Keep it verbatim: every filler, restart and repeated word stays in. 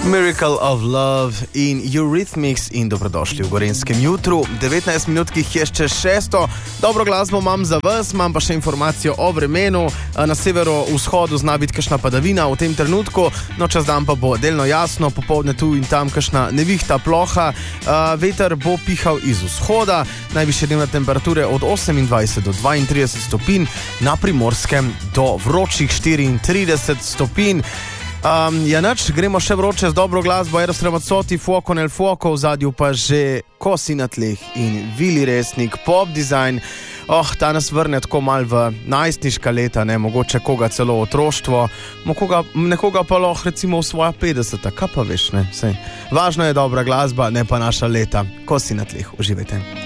Miracle of Love in Eurythmics in dobrodošli v Gorenjskem jutru. devetnajst minut, ki jih je še šesto. Dobro glasbo imam za vas, imam pa še informacijo o vremenu. Na severovzhodu zna biti kakšna padavina v tem trenutku, no čez dan pa bo delno jasno, popoldne tu in tam kakšna nevihta, ploha. Veter bo pihal iz vzhoda, najvišje dnevne temperature od osemindvajset do dvaintrideset stopinj, na Primorskem do vročih štiriintrideset stopinj. Um, ja, nač, gremo še vroče z dobro glasbo, Eros Ramazzotti, Fuoco nel Fuoco, v zadju pa že Ko si na tleh in Vili Resnik, Pop Design. Oh, ta nas vrne tako mal v najstniška leta, ne, mogoče koga celo otroštvo, mokoga, nekoga pa lahko recimo v svoja petdeseta, kaj pa veš, ne, sej. Važno je dobra glasba, ne pa naša leta. Ko si na tleh, uživajte.